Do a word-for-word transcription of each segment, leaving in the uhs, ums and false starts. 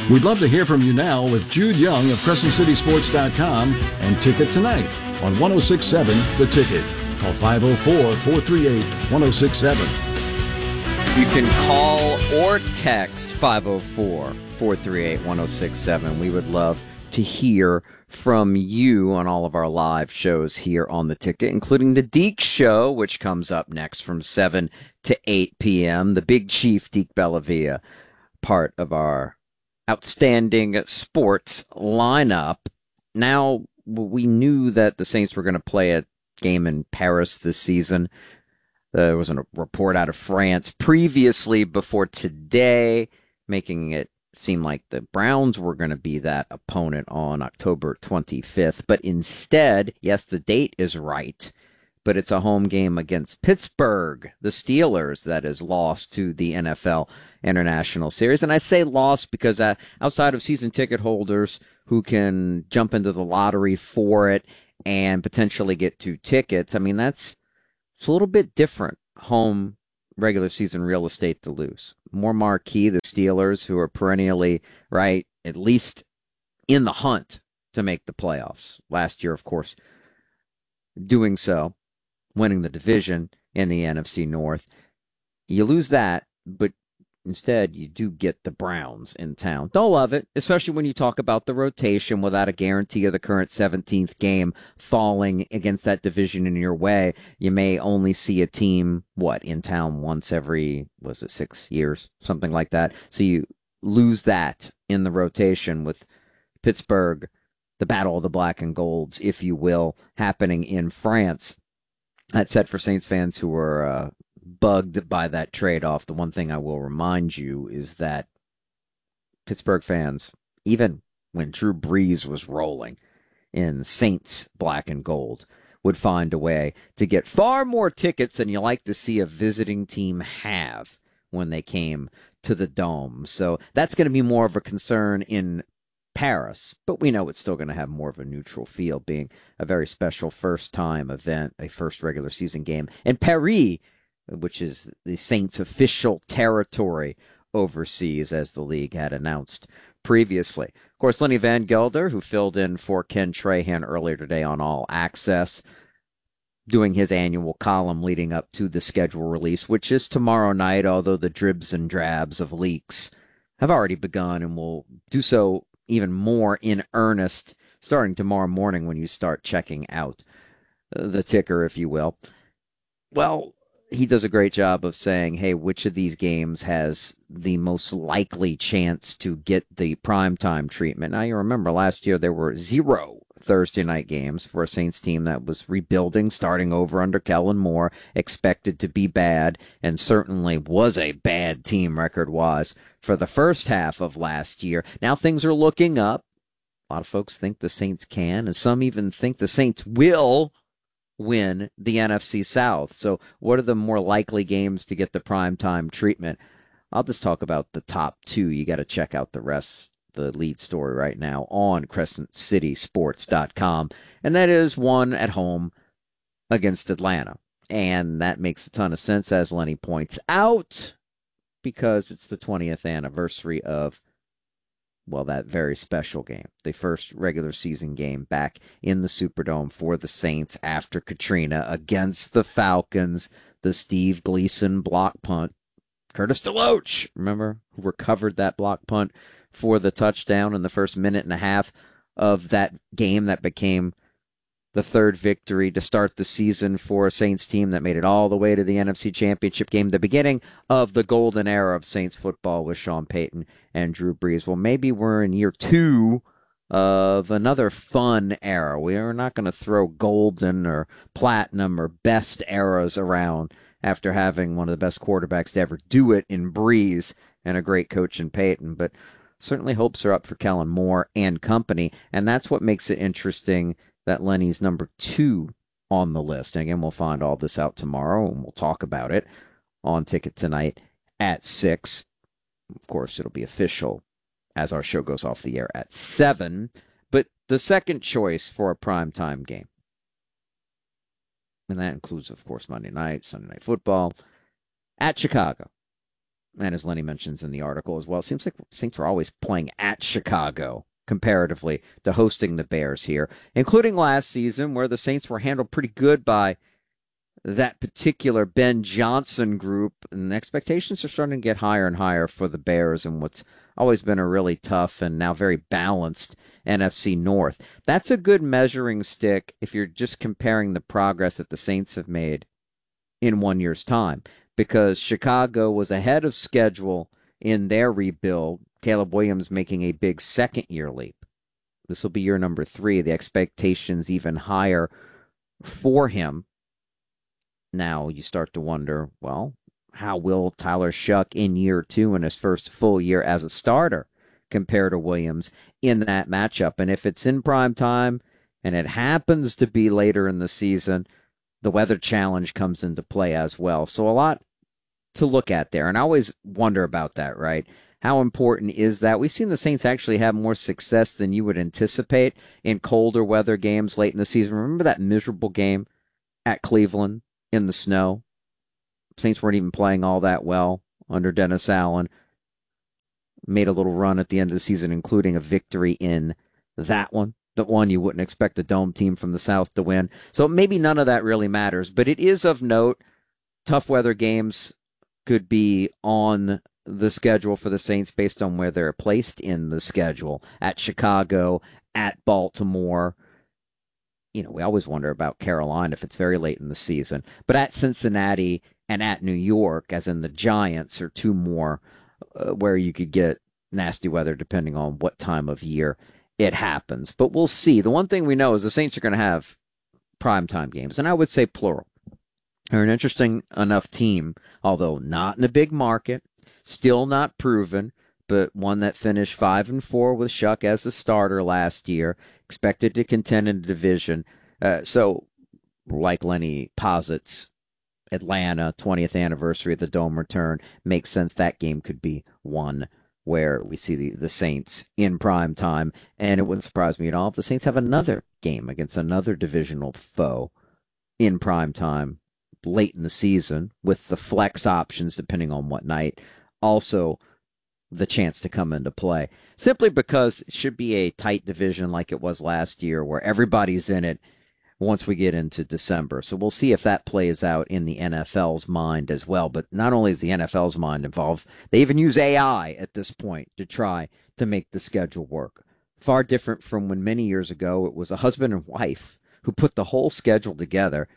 We'd love to hear from you now with Jude Young of Crescent City Sports dot com and Ticket Tonight on one oh six point seven The Ticket. Call five oh four, four three eight, one oh six seven. You can call or text five oh four, four three eight, one oh six seven. We would love to hear from you on all of our live shows here on The Ticket, including the Deke Show, which comes up next from seven to eight p.m. The Big Chief, Deke Bellavia, part of our outstanding sports lineup. Now, we knew that the Saints were going to play a game in Paris this season. There was a report out of France previously before today, making it seem like the Browns were going to be that opponent on October twenty-fifth. But instead, yes, the date is right, but it's a home game against Pittsburgh, the Steelers, that is lost to the N F L International Series. And I say lost because uh, outside of season ticket holders who can jump into the lottery for it and potentially get two tickets, I mean, that's it's a little bit different home regular season real estate to lose. More marquee, the Steelers, who are perennially, right, at least in the hunt to make the playoffs. Last year, of course, doing so, winning the division in the N F C North. You lose that, but instead, you do get the Browns in town. Don't love it, especially when you talk about the rotation without a guarantee of the current seventeenth game falling against that division in your way. You may only see a team, what, in town once every, was it six years? Something like that. So you lose that in the rotation with Pittsburgh, the Battle of the Black and Golds, if you will, happening in France. That said, for Saints fans who are uh, bugged by that trade-off, the one thing I will remind you is that Pittsburgh fans, even when Drew Brees was rolling in Saints black and gold, would find a way to get far more tickets than you like to see a visiting team have when they came to the Dome. So that's going to be more of a concern in Paris, but we know it's still going to have more of a neutral feel, being a very special first-time event, a first regular season game. And Paris, which is the Saints' official territory overseas, as the league had announced previously. Of course, Lenny Van Gelder, who filled in for Ken Trahan earlier today on All Access, doing his annual column leading up to the schedule release, which is tomorrow night, although the dribs and drabs of leaks have already begun and will do so even more in earnest starting tomorrow morning when you start checking out the ticker, if you will. Well, he does a great job of saying, hey, which of these games has the most likely chance to get the primetime treatment? Now, you remember last year there were zero Thursday night games for a Saints team that was rebuilding, starting over under Kellen Moore, expected to be bad, and certainly was a bad team record-wise for the first half of last year. Now things are looking up. A lot of folks think the Saints can, and some even think the Saints will win the N F C South. So what are the more likely games to get the primetime treatment? I'll just talk about the top two. You got to check out the rest, the lead story right now on Crescent City Sports dot com. And that is one at home against Atlanta. And that makes a ton of sense, as Lenny points out, because it's the twentieth anniversary of, well, that very special game, the first regular season game back in the Superdome for the Saints after Katrina against the Falcons, the Steve Gleason block punt. Curtis DeLoach, remember, who recovered that block punt for the touchdown in the first minute and a half of that game that became the third victory to start the season for a Saints team that made it all the way to the N F C Championship game, the beginning of the golden era of Saints football with Sean Payton and Drew Brees. Well, maybe we're in year two of another fun era. We are not going to throw golden or platinum or best eras around after having one of the best quarterbacks to ever do it in Brees and a great coach in Payton, but certainly hopes are up for Kellen Moore and company, and that's what makes it interesting that Lenny's number two on the list. And again, we'll find all this out tomorrow, and we'll talk about it on Ticket Tonight at six. Of course, it'll be official as our show goes off the air at seven. But the second choice for a primetime game, and that includes, of course, Monday night, Sunday Night Football, at Chicago. and as Lenny mentions in the article as well, it seems like Saints are always playing at Chicago comparatively to hosting the Bears here, including last season where the Saints were handled pretty good by that particular Ben Johnson group, and expectations are starting to get higher and higher for the Bears and what's always been a really tough and now very balanced N F C North. That's a good measuring stick if you're just comparing the progress that the Saints have made in one year's time, because Chicago was ahead of schedule in their rebuild. Caleb Williams making a big second-year leap. This will be year number three. The expectations even higher for him. Now you start to wonder, well, how will Tyler Shough in year two in his first full year as a starter compare to Williams in that matchup? And if it's in prime time and it happens to be later in the season, the weather challenge comes into play as well. So a lot to look at there. And I always wonder about that, right? How important is that? We've seen the Saints actually have more success than you would anticipate in colder weather games late in the season. Remember that miserable game at Cleveland in the snow? Saints weren't even playing all that well under Dennis Allen. Made a little run at the end of the season, including a victory in that one. The one you wouldn't expect a dome team from the South to win. So maybe none of that really matters. But it is of note, tough weather games could be on the schedule for the Saints based on where they're placed in the schedule. At Chicago, at Baltimore. You know, we always wonder about Carolina if it's very late in the season. But at Cincinnati and at New York, as in the Giants, are two more uh, where you could get nasty weather depending on what time of year it happens. But we'll see. The one thing we know is the Saints are going to have primetime games, and I would say plural. They're an interesting enough team, although not in a big market, still not proven, but one that finished five and four with Shough as a starter last year, expected to contend in the division. Uh, so, like Lenny posits, Atlanta, twentieth anniversary of the Dome return, makes sense that game could be one where we see the, the Saints in prime time. And it wouldn't surprise me at all if the Saints have another game against another divisional foe in prime time late in the season with the flex options depending on what night. Also, the chance to come into play. Simply because it should be a tight division like it was last year where everybody's in it once we get into December. So we'll see if that plays out in the N F L's mind as well. But not only is the N F L's mind involved, they even use A I at this point to try to make the schedule work. Far different from when many years ago it was a husband and wife who put the whole schedule together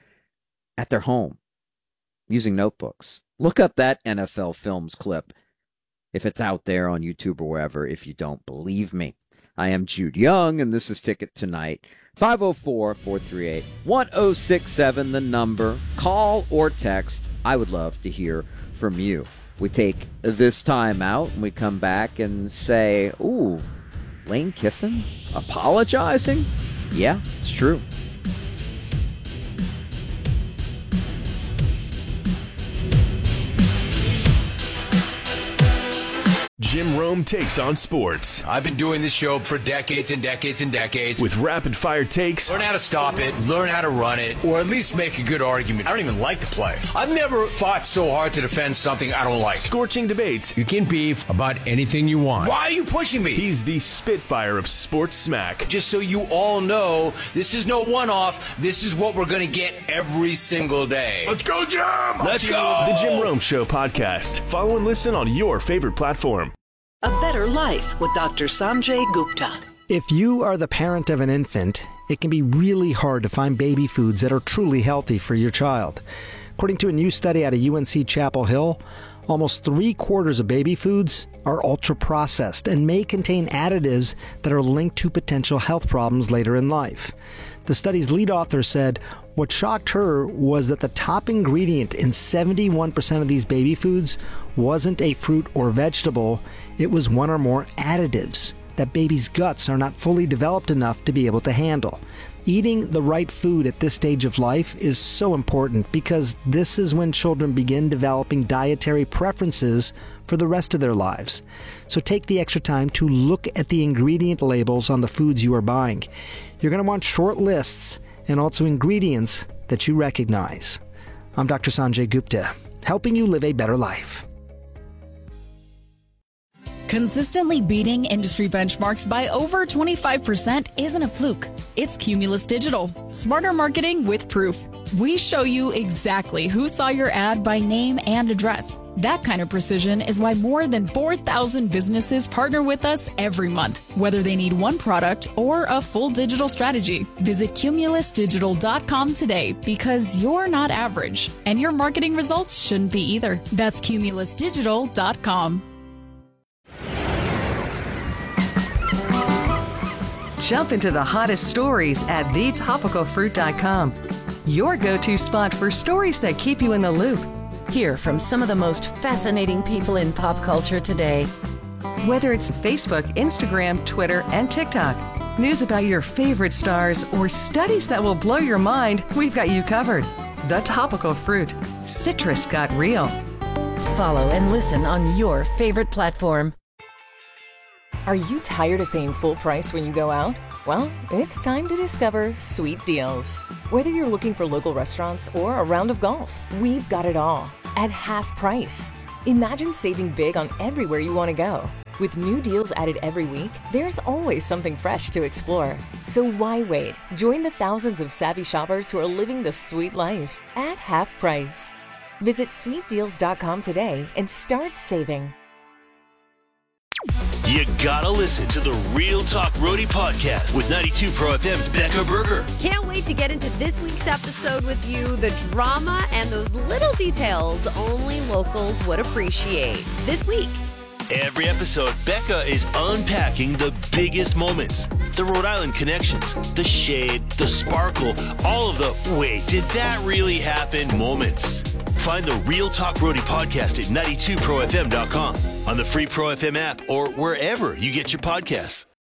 at their home using notebooks. Look up that N F L Films clip if it's out there on YouTube or wherever, if you don't believe me. I am Jude Young, and this is Ticket Tonight. five oh four, four three eight, one oh six seven, the number. Call or text. I would love to hear from you. We take this time out, and we come back and say, ooh, Lane Kiffin apologizing? Yeah, it's true. Jim Rome takes on sports. I've been doing this show for decades and decades and decades. With rapid-fire takes. Learn how to stop it, learn how to run it, or at least make a good argument. I don't even like the play. I've never fought so hard to defend something I don't like. Scorching debates. You can beef about anything you want. Why are you pushing me? He's the Spitfire of sports smack. Just so you all know, this is no one-off. This is what we're going to get every single day. Let's go, Jim! Let's go! The Jim Rome Show podcast. Follow and listen on your favorite platform. A Better Life with Doctor Sanjay Gupta. If you are the parent of an infant, it can be really hard to find baby foods that are truly healthy for your child. According to a new study out of U N C Chapel Hill, almost three quarters of baby foods are ultra-processed and may contain additives that are linked to potential health problems later in life. The study's lead author said what shocked her was that the top ingredient in seventy-one percent of these baby foods wasn't a fruit or vegetable, it was one or more additives that babies' guts are not fully developed enough to be able to handle. Eating the right food at this stage of life is so important because this is when children begin developing dietary preferences for the rest of their lives. So take the extra time to look at the ingredient labels on the foods you are buying. You're going to want short lists and also ingredients that you recognize. I'm Doctor Sanjay Gupta, helping you live a better life. Consistently beating industry benchmarks by over twenty-five percent isn't a fluke. It's Cumulus Digital. Smarter marketing with proof. We show you exactly who saw your ad by name and address. That kind of precision is why more than four thousand businesses partner with us every month, whether they need one product or a full digital strategy. Visit cumulus digital dot com today because you're not average, and your marketing results shouldn't be either. That's cumulus digital dot com. Jump into the hottest stories at the topical fruit dot com. Your go-to spot for stories that keep you in the loop. Hear from some of the most fascinating people in pop culture today. Whether it's Facebook, Instagram, Twitter, and TikTok, news about your favorite stars, or studies that will blow your mind, we've got you covered. The Topical Fruit. Citrus got real. Follow and listen on your favorite platform. Are you tired of paying full price when you go out? Well, it's time to discover Sweet Deals. Whether you're looking for local restaurants or a round of golf, we've got it all at half price. Imagine saving big on everywhere you want to go. With new deals added every week, there's always something fresh to explore. So why wait? Join the thousands of savvy shoppers who are living the sweet life at half price. Visit sweet deals dot com today and start saving. You gotta listen to the Real Talk Roadie podcast with ninety-two Pro F M's Becca Berger. Can't wait to get into this week's episode with you. The drama and those little details only locals would appreciate. This week. Every episode, Becca is unpacking the biggest moments, the Rhode Island connections, the shade, the sparkle, all of the wait, did that really happen moments. Find the Real Talk Roadie podcast at ninety-two pro f m dot com, on the free Pro F M app, or wherever you get your podcasts.